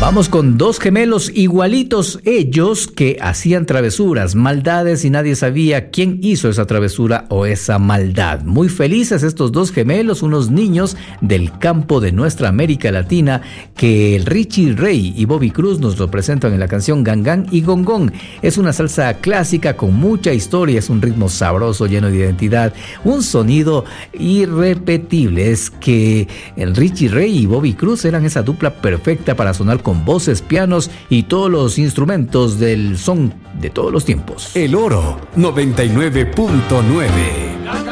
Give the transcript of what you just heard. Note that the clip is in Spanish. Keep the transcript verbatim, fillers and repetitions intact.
Vamos con dos gemelos igualitos, ellos que hacían travesuras, maldades y nadie sabía quién hizo esa travesura o esa maldad. Muy felices estos dos gemelos, unos niños del campo de nuestra América Latina, que el Richie Ray y Bobby Cruz nos lo presentan en la canción Gangán y Gongón. Es una salsa clásica con mucha historia, es un ritmo sabroso, lleno de identidad, un sonido irrepetible. Es que el Richie Ray y Bobby Cruz eran esa dupla perfecta para sonar con voces, pianos y todos los instrumentos del son de todos los tiempos. El Oro noventa y nueve punto nueve.